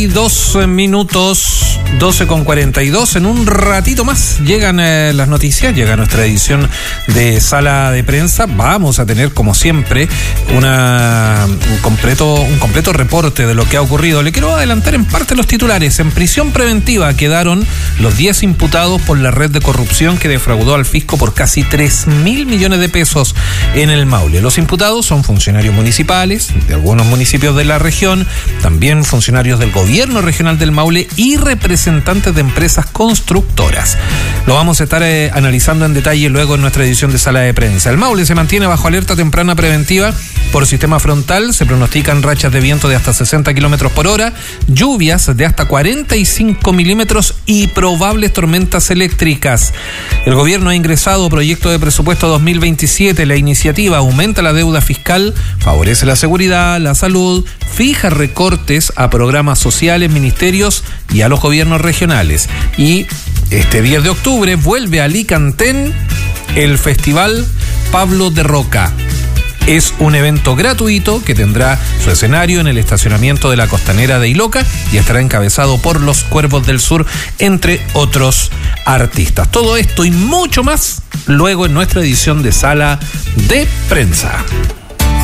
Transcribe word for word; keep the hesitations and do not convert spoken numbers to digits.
Dos minutos, doce con cuarenta y dos. En un ratito más llegan eh, las noticias, llega nuestra edición de Sala de Prensa. Vamos a tener, como siempre, una, un, completo, un completo reporte de lo que ha ocurrido. Le quiero adelantar en parte los titulares. En prisión preventiva quedaron los diez imputados por la red de corrupción que defraudó al fisco por casi tres mil millones de pesos en el Maule. Los imputados son funcionarios municipales de algunos municipios de la región, también funcionarios del gobierno Gobierno Regional del Maule y representantes de empresas constructoras. Lo vamos a estar eh, analizando en detalle luego en nuestra edición de Sala de Prensa. El Maule se mantiene bajo alerta temprana preventiva por sistema frontal. Se pronostican rachas de viento de hasta sesenta kilómetros por hora, lluvias de hasta cuarenta y cinco milímetros y probables tormentas eléctricas. El gobierno ha ingresado proyecto de presupuesto dos mil veintisiete. La iniciativa aumenta la deuda fiscal, favorece la seguridad, la salud, fija recortes a programas sociales, ministerios y a los gobiernos regionales. Y este diez de octubre vuelve a Licantén el Festival Pablo de Roca. Es un evento gratuito que tendrá su escenario en el estacionamiento de la Costanera de Iloca y estará encabezado por los Cuervos del Sur, entre otros artistas. Todo esto y mucho más luego en nuestra edición de Sala de Prensa.